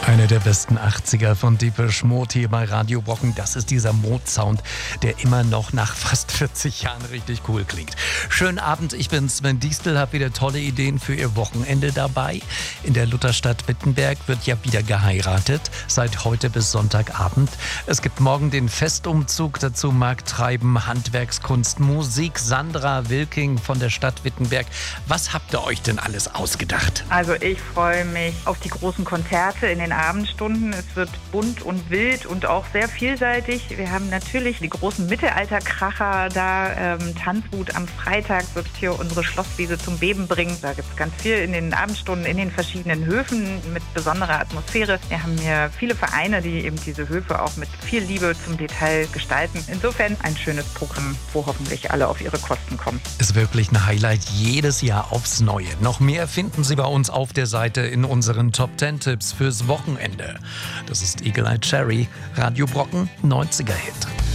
Einer der besten 80er von Depeche Mode hier bei Radio Brocken. Das ist dieser Mode-Sound, der immer noch nach fast 40 Jahren richtig cool klingt. Schönen Abend, ich bin Sven Diestel, habe wieder tolle Ideen für Ihr Wochenende dabei. In der Lutherstadt Wittenberg wird ja wieder geheiratet, seit heute bis Sonntagabend. Es gibt morgen den Festumzug, dazu Markttreiben, Handwerkskunst, Musik. Sandra Wilking von der Stadt Wittenberg. Was habt ihr euch denn alles ausgedacht? Also ich freue mich auf die großen Konzerte in den Abendstunden. Es wird bunt und wild und auch sehr vielseitig. Wir haben natürlich die großen Mittelalterkracher da. Tanzwut am Freitag wird hier unsere Schlosswiese zum Beben bringen. Da gibt es ganz viel in den Abendstunden in den verschiedenen Höfen mit besonderer Atmosphäre. Wir haben hier viele Vereine, die eben diese Höfe auch mit viel Liebe zum Detail gestalten. Insofern ein schönes Programm, wo hoffentlich alle auf ihre Kosten kommen. Ist wirklich ein Highlight jedes Jahr aufs Neue. Noch mehr finden Sie bei uns auf der Seite in unseren Top 10 Tipps fürs Wochenende. Das ist Eagle Eye Cherry, Radio Brocken, 90er Hit.